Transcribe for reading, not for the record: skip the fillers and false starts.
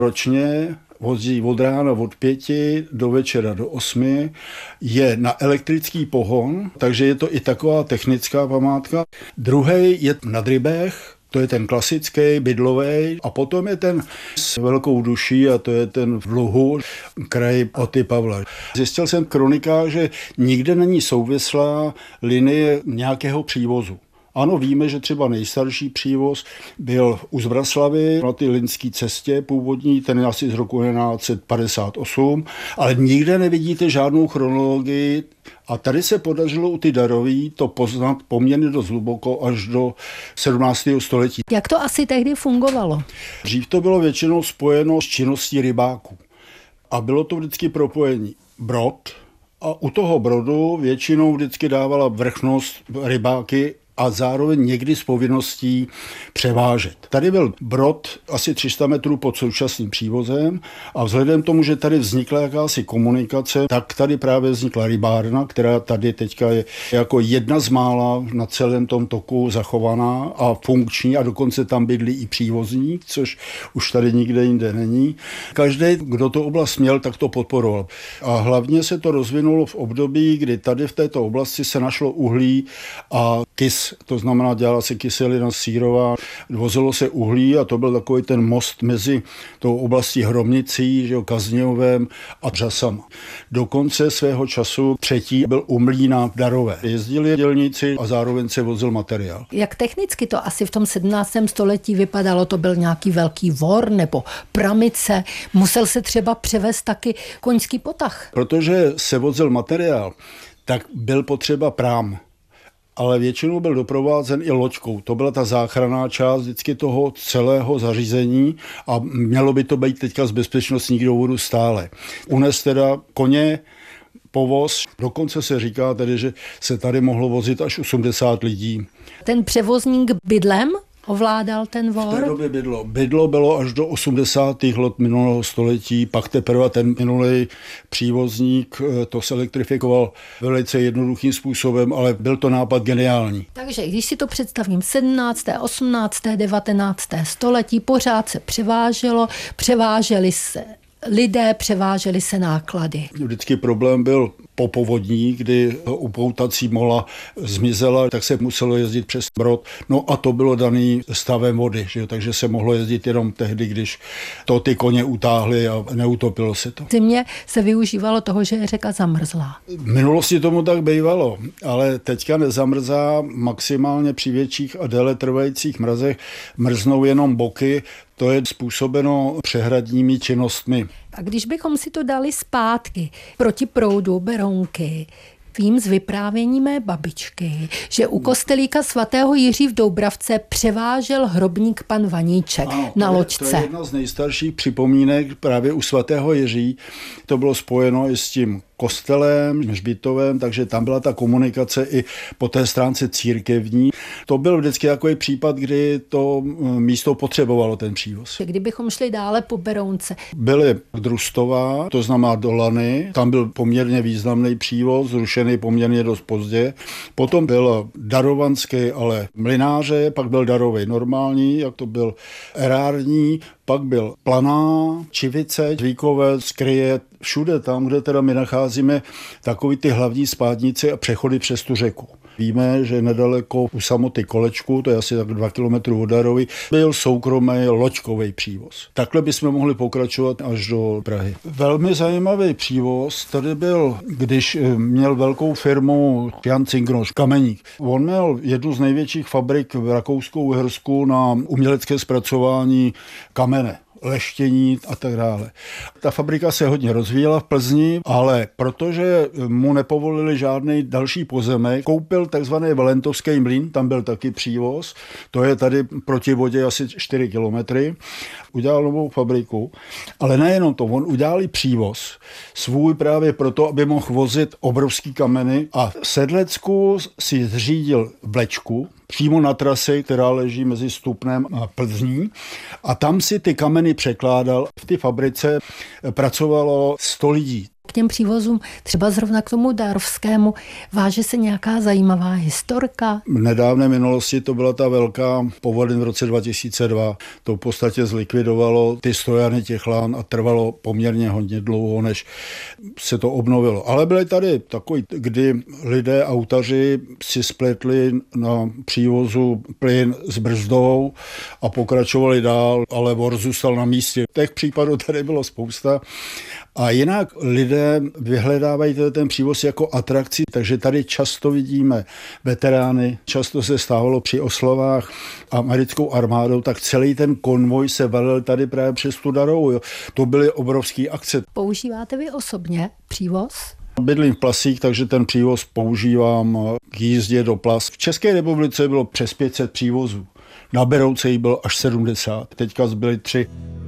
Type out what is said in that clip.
Ročně vozí od rána od 5 do večera do 8, je na elektrický pohon, takže je to i taková technická památka. Druhý je na Rybech, to je ten klasický, bydlový, a potom je ten s velkou duší, a to je ten v Luhu, kraj Oty Pavla. Zjistil jsem v kronikách, že nikde není souvislá linie nějakého přívozu. Ano, víme, že třeba nejstarší přívoz byl u Zbraslavy na ty Linské cestě původní, ten je asi z roku 1958, ale nikde nevidíte žádnou chronologii a tady se podařilo u ty Darový to poznat poměrně dost hluboko až do 17. století. Jak to asi tehdy fungovalo? Dřív to bylo většinou spojeno s činností rybáků a bylo to vždycky propojení brod a u toho brodu většinou vždycky dávala vrchnost rybáky a zároveň někdy s povinností převážet. Tady byl brod asi 300 metrů pod současným přívozem a vzhledem k tomu, že tady vznikla jakási komunikace, tak tady právě vznikla rybárna, která tady teďka je jako jedna z mála na celém tom toku zachovaná a funkční a dokonce tam bydlí i přívozník, což už tady nikde jinde není. Každý, kdo to oblast měl, tak to podporoval. A hlavně se to rozvinulo v období, kdy tady v této oblasti se našlo uhlí a kys. To znamená, dělala se kyselina sírová, vozilo se uhlí a to byl takový ten most mezi tou oblastí Hromnicí, že jo, Kaznějovem a Řasama. Do konce svého času třetí byl u mlýna v Darové. Jezdili dělníci a zároveň se vozil materiál. Jak technicky to asi v tom 17. století vypadalo? To byl nějaký velký vor nebo pramice? Musel se třeba převést taky koňský potah? Protože se vozil materiál, tak byl potřeba prám. Ale většinou byl doprovázen i loďkou. To byla ta záchranná část vždycky toho celého zařízení a mělo by to být teďka z bezpečnostních důvodů stále. Unes teda koně, povoz, dokonce se říká tedy, že se tady mohlo vozit až 80 lidí. Ten převozník bydlem ovládal ten vor? V té době bydlo. Bydlo bylo až do 80. let minulého století, pak teprve ten minulý přívozník to se elektrifikoval velice jednoduchým způsobem, ale byl to nápad geniální. Takže když si to představím, 17., 18., 19. století pořád se převáželo, převáželi se lidé, převážely se náklady. Vždycky problém byl po povodní, kdy upoutací mola zmizela, tak se muselo jezdit přes brod. No a to bylo daný stavem vody, že? Takže se mohlo jezdit jenom tehdy, když to ty koně utáhly a neutopilo se to. V zimě se využívalo toho, že je řeka zamrzlá. V minulosti tomu tak bývalo, ale teďka nezamrzá, maximálně při větších a déle trvajících mrazech mrznou jenom boky. To je způsobeno přehradními činnostmi. A když bychom si to dali zpátky proti proudu Berounky, vím z vyprávění mé babičky, že u kostelíka svatého Jiří v Doubravce převážel hrobník pan Vaníček na loďce. To je jedna z nejstarších připomínek právě u svatého Jiří. To bylo spojeno i s tím kostelem, hřbitovem, takže tam byla ta komunikace i po té stránce církevní. To byl vždycky takový případ, kdy to místo potřebovalo ten přívoz. Kdybychom šli dále po Berounce. Byly Drustová, to znamená do Lany, tam byl poměrně významný přívoz, zrušený poměrně dost pozdě. Potom byl darovanský, ale mlynáře, pak byl darový normální, jak to byl erární, pak byl Planá, Čivice, Zvíkové, Skryje, všude tam, kde teda my nacházíme takový ty hlavní spádnice a přechody přes tu řeku. Víme, že nedaleko u samoty Kolečku, to je asi tak 2 kilometrů od Darovy, byl soukromý loďkový přívoz. Takhle bychom mohli pokračovat až do Prahy. Velmi zajímavý přívoz tady byl, když měl velkou firmu Jan Cingroš, kameník. On měl jednu z největších fabrik v Rakousku-Uhersku na umělecké zpracování kamene, leštění a tak dále. Ta fabrika se hodně rozvíjela v Plzni, ale protože mu nepovolili žádný další pozemek, koupil takzvaný Valentovský mlýn, tam byl taky přívoz, to je tady proti vodě asi 4 kilometry, udělal novou fabriku, ale nejenom to, on udělal i přívoz svůj právě proto, aby mohl vozit obrovský kameny a v Sedlecku si zřídil vlečku, přímo na trase, která leží mezi Stupnem a Plzní. A tam si ty kameny překládal. V té fabrice pracovalo 100 lidí. K těm přívozům, třeba zrovna k tomu darovskému, váže se nějaká zajímavá historka? V nedávné minulosti to byla ta velká povodeň v roce 2002. To v podstatě zlikvidovalo ty stojany těch lán a trvalo poměrně hodně dlouho, než se to obnovilo. Ale byly tady takový, kdy lidé, autaři si spletli na přívozu plyn s brzdou a pokračovali dál, ale vor zůstal na místě. Těch případů tady bylo spousta. A jinak lidé vyhledávají ten přívoz jako atrakci, takže tady často vidíme veterány, často se stávalo při oslavách americkou armádou, tak celý ten konvoj se valil tady právě přes tu Darovou. To byly obrovské akce. Používáte vy osobně přívoz? Bydlím v Plasích, takže ten přívoz používám k jízdě do Plas. V České republice bylo přes 500 přívozů. Na Berouce jich bylo až 70. Teďka zbyly 3.